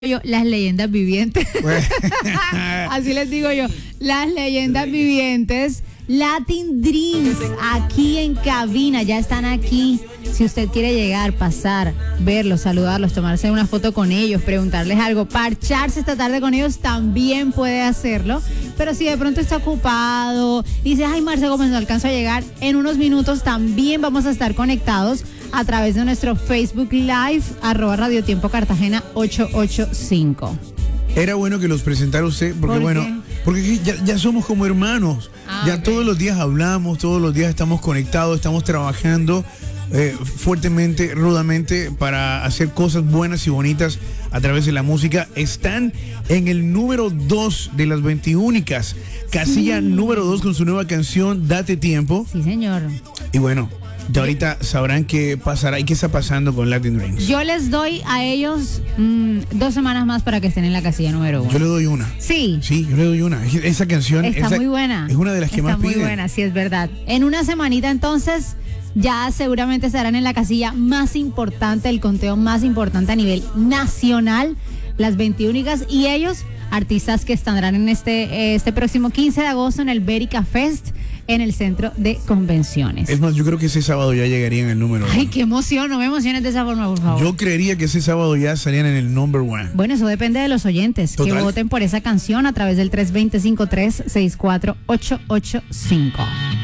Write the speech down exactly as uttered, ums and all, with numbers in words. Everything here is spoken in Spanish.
yo, las leyendas vivientes. Bueno. Así les digo yo, las leyendas vivientes. Latin Dreams, aquí en cabina, ya están aquí. Si usted quiere llegar, pasar, verlos, saludarlos, tomarse una foto con ellos, preguntarles algo, parcharse esta tarde con ellos, también puede hacerlo. Pero si de pronto está ocupado y dice, ay, Marce Gómez, no alcanzo a llegar, en unos minutos también vamos a estar conectados a través de nuestro Facebook Live, arroba Radio Tiempo Cartagena ochocientos ochenta y cinco. Era bueno que los presentara usted, porque ¿Por bueno, qué? porque ya, ya somos como hermanos. Ah, ya okay. Todos los días hablamos, todos los días estamos conectados, estamos trabajando eh, fuertemente, rudamente para hacer cosas buenas y bonitas a través de la música. Están en el número dos de las veintiúnicas, casilla Sí. número dos con su nueva canción Date Tiempo. Sí, señor. Y bueno, ya ahorita sabrán qué pasará y qué está pasando con Latin Dreams. Yo les doy a ellos mmm, dos semanas más para que estén en la casilla número uno. Yo le doy una. Sí. Sí, yo le doy una. Esa canción Está esa muy buena. Es una de las que Está más muy piden. buena, sí, es verdad. En una semanita entonces ya seguramente estarán en la casilla más importante, el conteo más importante a nivel nacional, las veintiúnicas, y ellos, artistas que estarán en este, este próximo quince de agosto en el Bérica Fest en el centro de convenciones. Es más, yo creo que ese sábado ya llegaría en el número Ay, uno. qué emoción, no me emociones de esa forma, por favor. Yo creería que ese sábado ya estarían en el number one. Bueno, eso depende de los oyentes, Total. que voten por esa canción a través del tres dos cero, cinco tres seis cuatro ocho ocho cinco.